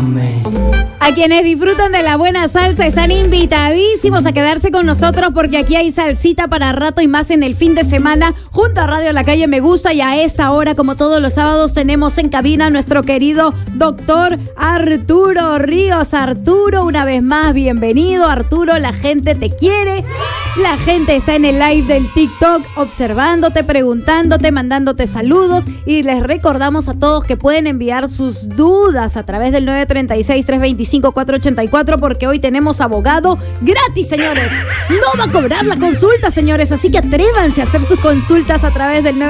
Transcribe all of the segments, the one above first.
Amén. A quienes disfrutan de la buena salsa están invitadísimos a quedarse con nosotros porque aquí hay salsita para rato y más en el fin de semana junto a Radio La Calle Me Gusta, y a esta hora, como todos los sábados, tenemos en cabina a nuestro querido doctor Arturo Ríos. Arturo, una vez más, bienvenido. Arturo, la gente te quiere, la gente está en el live del TikTok observándote, preguntándote, mandándote saludos, y les recordamos a todos que pueden enviar sus dudas a través del 936-325-484 porque hoy tenemos abogado gratis, señores. No va a cobrar la consulta, señores, así que atrévanse a hacer sus consultas a través del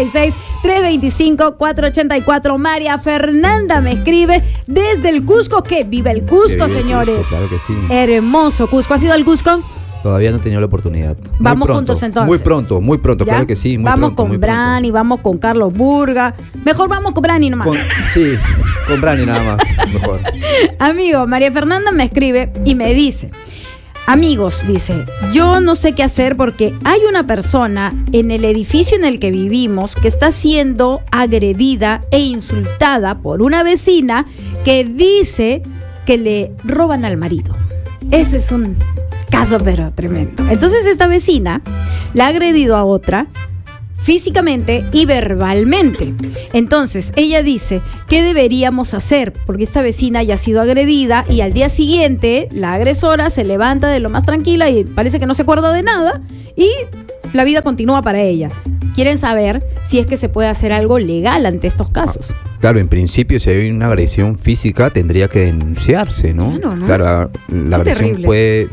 936-325-484. María Fernanda me escribe desde el Cusco, que vive el Cusco, señores. Cusco, claro que sí. Hermoso Cusco. ¿Has ido al Cusco? Todavía no he tenido la oportunidad. Vamos juntos entonces. Muy pronto, ¿Ya? Claro que sí. Vamos con Brani, vamos con Carlos Burga. Mejor vamos con Brani nomás. Sí, con Brani nada más. Mejor. Amigo, María Fernanda me escribe y me dice: amigos, dice, yo no sé qué hacer porque hay una persona en el edificio en el que vivimos que está siendo agredida e insultada por una vecina que dice que le roban al marido. Ese es un caso pero tremendo. Entonces esta vecina la ha agredido a otra físicamente y verbalmente. Entonces ella dice: ¿qué deberíamos hacer? Porque esta vecina ya ha sido agredida y al día siguiente la agresora se levanta de lo más tranquila y parece que no se acuerda de nada y la vida continúa para ella. Quieren saber si es que se puede hacer algo legal ante estos casos. Claro, en principio, si hay una agresión física, tendría que denunciarse, ¿no? Claro, ¿no? Claro, la agresión puede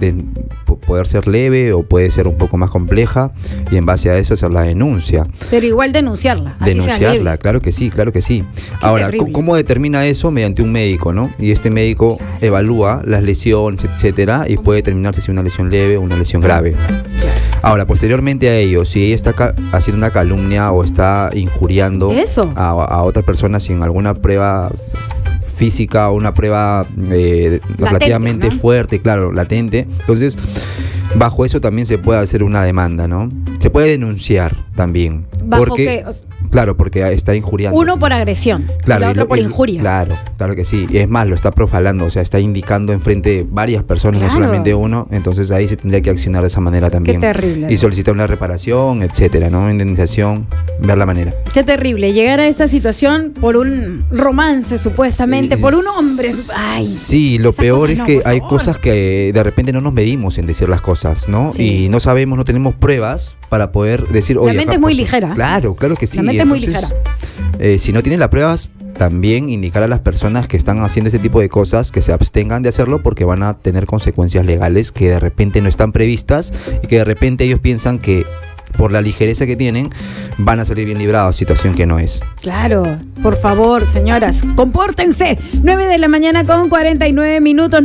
ser leve o puede ser un poco más compleja, y en base a eso hacer la denuncia. Pero igual denunciarla. Así sea leve. Claro que sí, claro que sí. Ahora, ¿cómo determina eso? Mediante un médico, ¿no? Y este médico evalúa las lesiones, etcétera, y puede determinar si es una lesión leve o una lesión grave. Ahora, posteriormente a ello, si ella está haciendo una calumnia o está injuriando a otra persona sin alguna prueba física o una prueba relativamente latente, ¿no? Fuerte, claro, latente, entonces bajo eso también se puede hacer una demanda, ¿no? Se puede denunciar también. ¿Bajo qué? Claro, porque está injuriando. Uno por agresión, claro, y la otra por injuria. Claro que sí. Y es más, lo está profalando, o sea, está indicando enfrente de varias personas, no solamente uno. Entonces ahí se tendría que accionar de esa manera también. Qué terrible. Y solicitar una reparación, etcétera, ¿no? Una indemnización, ver la manera. Qué terrible llegar a esta situación por un romance, supuestamente, por un hombre. Ay, sí, lo peor es que hay cosas que de repente no nos medimos en decir las cosas, ¿no? Sí. Y no sabemos, no tenemos pruebas para poder decir, oye, la mente es muy ligera. Claro que sí. La mente es muy ligera. Si no tienen las pruebas, también indicar a las personas que están haciendo este tipo de cosas que se abstengan de hacerlo porque van a tener consecuencias legales que de repente no están previstas y que de repente ellos piensan que por la ligereza que tienen van a salir bien librados, situación que no es. Claro, por favor, señoras, compórtense. 9 de la mañana con 49 minutos,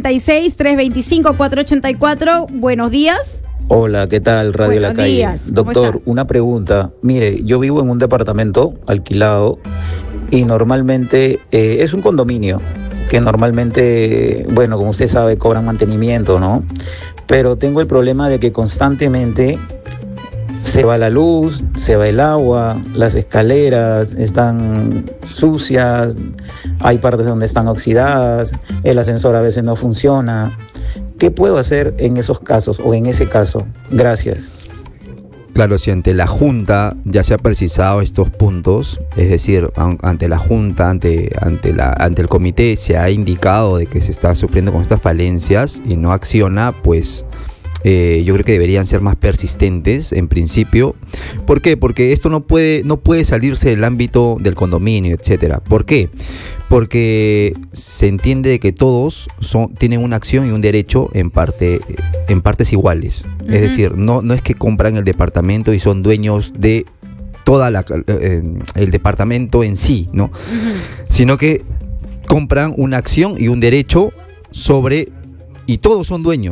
936-325-484. Buenos días. Hola, ¿qué tal? Radio La Calle. Doctor, una pregunta. Mire, yo vivo en un departamento alquilado y normalmente es un condominio que normalmente, bueno, como usted sabe, cobran mantenimiento, ¿no? Pero tengo el problema de que constantemente se va la luz, se va el agua, las escaleras están sucias, hay partes donde están oxidadas, el ascensor a veces no funciona. ¿Qué puedo hacer en esos casos o en ese caso? Gracias. Claro, si ante la Junta ya se ha precisado estos puntos, es decir, ante la Junta, ante el comité se ha indicado de que se está sufriendo con estas falencias y no acciona, pues yo creo que deberían ser más persistentes en principio. ¿Por qué? Porque esto no puede salirse del ámbito del condominio, etcétera. ¿Por qué? Porque se entiende que todos tienen una acción y un derecho en partes iguales. Uh-huh. Es decir, no es que compran el departamento y son dueños de toda el departamento en sí, ¿no? Uh-huh. Sino que compran una acción y un derecho y todos son dueños.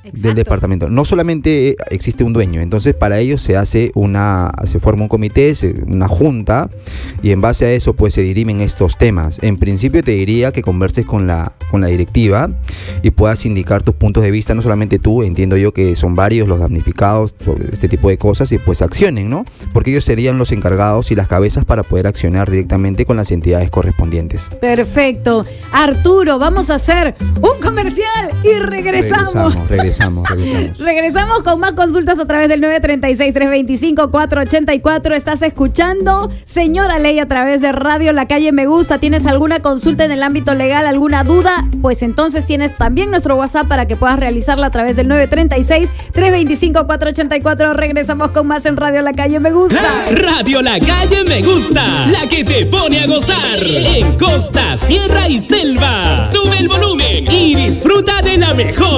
del departamento. No solamente existe un dueño, entonces para ello se forma un comité, una junta, y en base a eso pues se dirimen estos temas. En principio te diría que converses con la directiva y puedas indicar tus puntos de vista, no solamente tú, entiendo yo que son varios los damnificados sobre este tipo de cosas, y pues accionen, ¿no? Porque ellos serían los encargados y las cabezas para poder accionar directamente con las entidades correspondientes. Perfecto. Arturo, vamos a hacer un comercial y regresamos. Regresamos con más consultas a través del 936-325-484. Estás escuchando Señora Ley a través de Radio La Calle Me Gusta. ¿Tienes alguna consulta en el ámbito legal, alguna duda? Pues entonces tienes también nuestro WhatsApp para que puedas realizarla a través del 936-325-484. Regresamos con más en Radio La Calle Me Gusta. Radio La Calle Me Gusta, la que te pone a gozar en costa, sierra y selva. Sube el volumen y disfruta de la mejor